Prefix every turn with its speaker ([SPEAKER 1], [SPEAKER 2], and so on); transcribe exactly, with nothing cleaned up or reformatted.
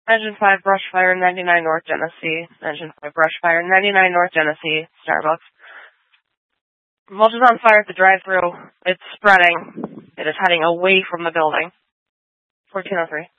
[SPEAKER 1] Engine five, brush fire, ninety-nine North Genesee. Engine five, brush fire, ninety-nine North Genesee, Starbucks. Mulch is on fire at the drive-thru. It's spreading. It is heading away from the building. fourteen oh three.